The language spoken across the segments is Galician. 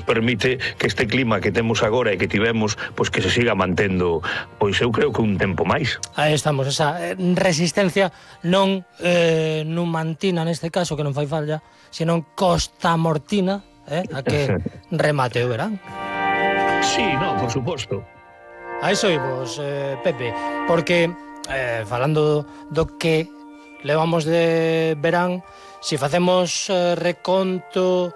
permite que este clima que temos agora e que tivemos, pois que se siga mantendo, pois eu creo que un tempo máis. Aí estamos, esa resistencia non numantina neste caso, que non fai falla, senón costamortina, a que remate o verán. Sí, non, por suposto. A iso imos, Pepe, porque falando do que levamos de verán, se facemos reconto,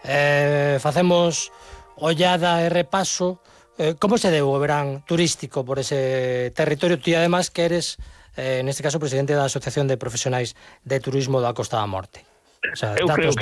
facemos ollada e repaso, como se deu o verán turístico por ese territorio? Ti además que eres, neste caso, presidente da Asociación de Profesionais de Turismo da Costa da Morte. O sea,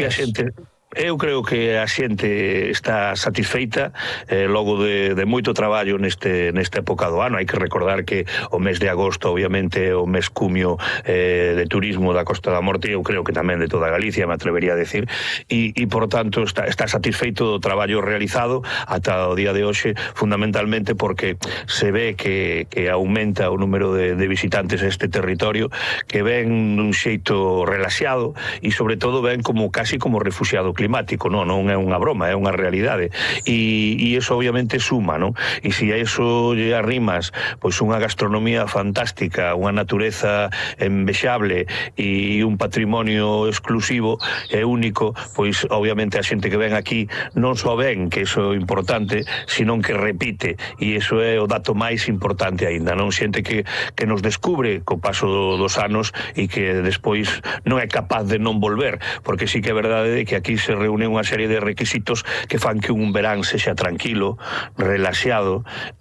Eu creo que a xente está satisfeita logo de moito traballo nesta época do ano. Hai que recordar que o mes de agosto obviamente é o mes cumio de turismo da Costa da Morte, eu creo que tamén de toda Galicia, me atrevería a decir, e por tanto está satisfeito do traballo realizado ata o día de hoxe, fundamentalmente porque se ve que aumenta o número de visitantes a este territorio, que ven dun xeito relaxado e sobre todo ven casi como refuxiado climático, non é unha broma, é unha realidade, e iso obviamente suma, non? E se a iso lle arrimas pois unha gastronomía fantástica, unha natureza envexable e un patrimonio exclusivo e único, pois obviamente a xente que ven aquí non só ven que iso é importante, senón que repite, e iso é o dato máis importante aínda, non? Xente que nos descubre co paso dos anos e que despois non é capaz de non volver, porque sí que é verdade que aquí se reúne unha serie de requisitos que fan que un verán sexa tranquilo, relaxado,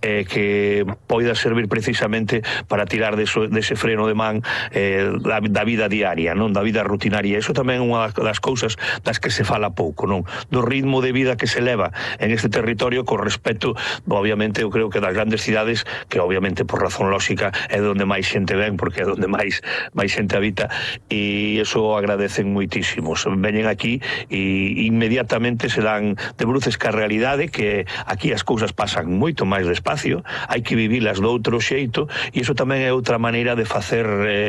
que poida servir precisamente para tirar dese freno de man da vida diaria, non, da vida rutinaria. Iso tamén é unha das cousas das que se fala pouco, non, do ritmo de vida que se leva en este territorio con respecto, obviamente, eu creo que das grandes cidades, que obviamente por razón lóxica é onde máis xente ven, porque é onde máis xente habita, e iso agradecen moitísimos. Veñen aquí e inmediatamente se dan de bruces ca realidade, que aquí as cousas pasan moito máis despacio, hai que vivilas do outro xeito, e iso tamén é outra maneira de facer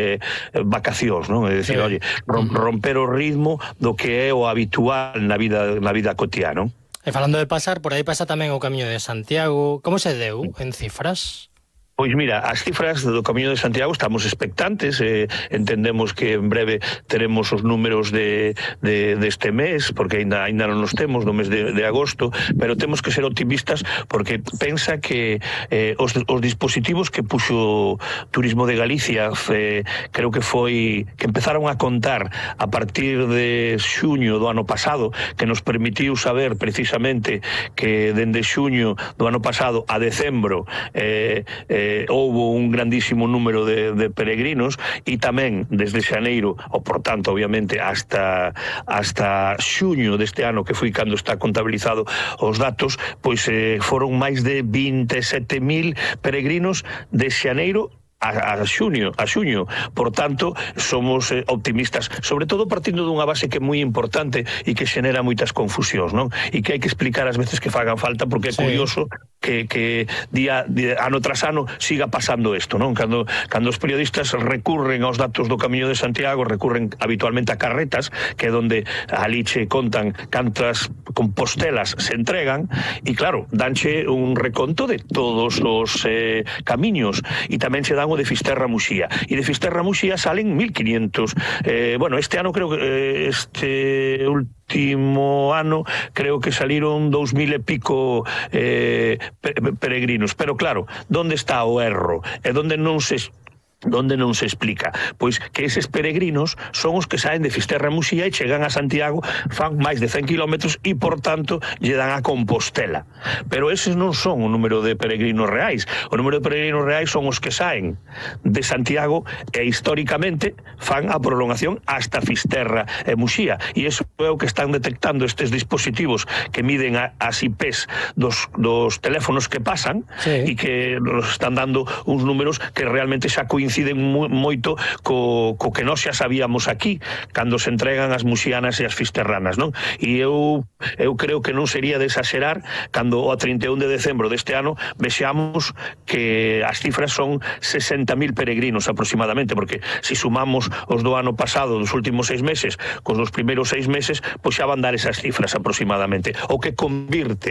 vacacións, non? É dicir, oye, romper o ritmo do que é o habitual na vida cotiá, non? E falando de pasar, por aí pasa tamén o Camiño de Santiago. Como se deu en cifras? Pois mira, as cifras do Camiño de Santiago estamos expectantes, entendemos que en breve teremos os números deste mes, porque aínda non os temos do mes de agosto, pero temos que ser optimistas porque pensa que os dispositivos que puxo Turismo de Galicia, creo que foi que empezaron a contar a partir de xuño do ano pasado, que nos permitiu saber precisamente que dende xuño do ano pasado a decembro houbo un grandísimo número de peregrinos, e tamén desde xaneiro, ou por tanto obviamente hasta xuño deste ano, que foi cando está contabilizado os datos, pois foron máis de 27.000 peregrinos de xaneiro a xuño. Por tanto, somos optimistas, sobre todo partindo dunha base que é moi importante e que xenera moitas confusións, non? E que hai que explicar ás veces que fagan falta, porque é curioso que ano tras ano siga pasando isto, non? Cando os periodistas recurren aos datos do Camiño de Santiago, recurren habitualmente a carretas, que é onde ali che contan cantas compostelas se entregan, e claro, danche un reconto de todos os camiños, e tamén se dan o de Fisterra Muxía, e de Fisterra Muxía salen 1.500. Bueno, este ano creo que este último ano creo que saliron 2.000 e pico peregrinos, pero claro, onde está o erro? E onde non se explica? Pois que eses peregrinos son os que saen de Fisterra e Muxía e chegan a Santiago, fan máis de 100 kilómetros e, por tanto, lle dan a Compostela. Pero eses non son o número de peregrinos reais. O número de peregrinos reais son os que saen de Santiago e, históricamente, fan a prolongación hasta Fisterra e Muxía. E iso é o que están detectando estes dispositivos que miden as IPs dos teléfonos que pasan, e que nos están dando uns números que realmente xa coinciden moito co que nós xa sabíamos aquí cando se entregan as muxianas e as fisterranas, non? E eu creo que non sería de exagerar cando a 31 de decembro deste ano vexamos que as cifras son 60.000 peregrinos aproximadamente, porque se sumamos os do ano pasado, dos últimos 6 meses, cos dos primeiros 6 meses, pois xa van dar esas cifras aproximadamente, o que convirte